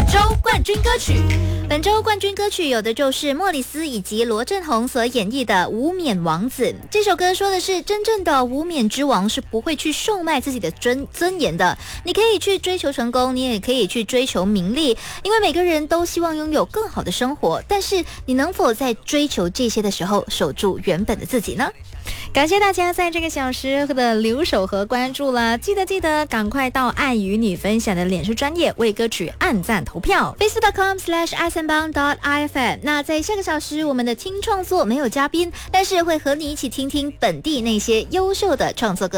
周冠军歌曲。本周冠军歌曲有的就是莫里斯以及罗振宏所演绎的《无冕王子》。这首歌说的是真正的无冕之王是不会去售卖自己的尊严的，你可以去追求成功，你也可以去追求名利，因为每个人都希望拥有更好的生活，但是你能否在追求这些的时候守住原本的自己呢？感谢大家在这个小时的留守和关注了，记得赶快到爱与你分享的脸书专页为歌曲按赞投票 facebook.com/isenbang.ifm。 那在下个小时我们的听创作没有嘉宾，但是会和你一起听听本地那些优秀的创作歌